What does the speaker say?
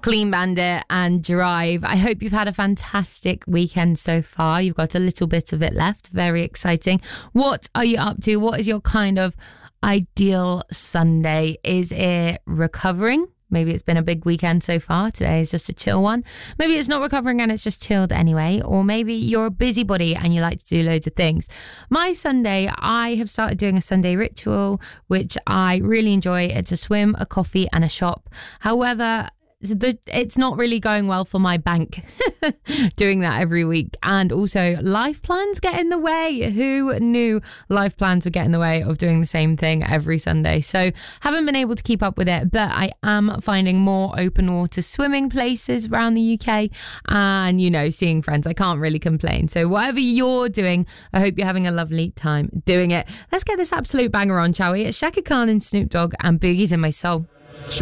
Clean Bandit and Drive. I hope you've had a fantastic weekend so far. You've got a little bit of it left. Very exciting. What are you up to? What is your kind of ideal Sunday? Is it recovering? Maybe it's been a big weekend so far. Today is just a chill one. Maybe it's not recovering and it's just chilled anyway. Or maybe you're a busybody and you like to do loads of things. My Sunday, I have started doing a Sunday ritual, which I really enjoy. It's a swim, a coffee and a shop. However, it's not really going well for my bank doing that every week. And also life plans get in the way. Who knew life plans would get in the way of doing the same thing every Sunday? So haven't been able to keep up with it, but I am finding more open water swimming places around the UK and, you know, seeing friends. I can't really complain. So whatever you're doing, I hope you're having a lovely time doing it. Let's get this absolute banger on, shall we? It's Shaka Khan and Snoop Dogg and Boogie's in My Soul.